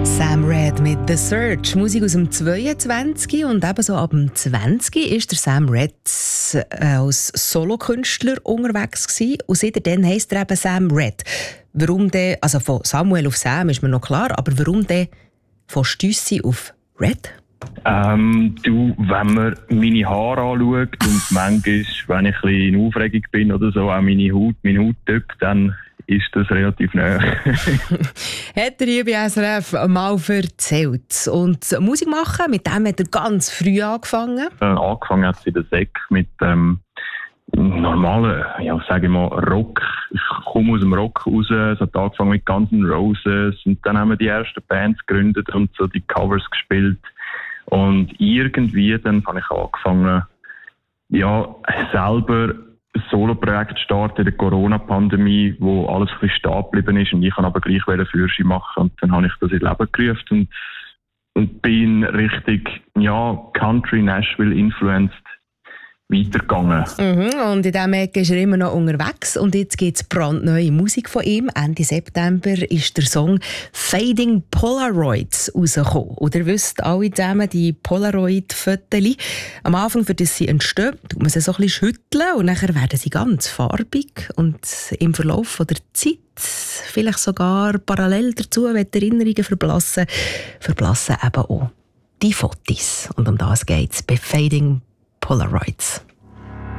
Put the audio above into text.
Sam Red mit «The Search», Musik aus dem 22 und ebenso ab dem 20 ist der Sam Red als Solokünstler unterwegs gewesen. Und seitdem heisst er eben Sam Red. Warum denn, also von Samuel auf Sam ist mir noch klar, aber warum denn von Stüssi auf Red? Wenn man meine Haare anschaut und manchmal, wenn ich ein bisschen in Aufregung bin oder so, auch meine Hauttyp, dann ist das relativ nahe. Hat er hier bei SRF mal erzählt. Und Musik machen, mit dem hat er ganz früh angefangen. Angefangen hat es in der Sek mit normalen, ja, sage ich mal, Rock. Ich komme aus dem Rock raus. Es hat angefangen mit Guns N' Roses und dann haben wir die ersten Bands gegründet und so die Covers gespielt. Und irgendwie dann habe ich angefangen, ja, selber ein Solo-Projekt zu starten in der Corona-Pandemie, wo alles ein bisschen stehen geblieben ist und ich kann aber gleich Führerschein machen und dann habe ich das ins Leben gerufen und bin richtig, ja, Country, Nashville influenced weitergegangen. Und in diesem Ecke ist er immer noch unterwegs und jetzt gibt es brandneue Musik von ihm. Ende September ist der Song «Fading Polaroids» rausgekommen. Und ihr wisst alle zusammen, die Polaroid-Fotos, am Anfang, für das sie entstehen, tut man sie so ein bisschen schütteln und nachher werden sie ganz farbig und im Verlauf der Zeit, vielleicht sogar parallel dazu, wenn die Erinnerungen verblassen eben auch die Fotos. Und um das geht es bei «Fading Polaroids».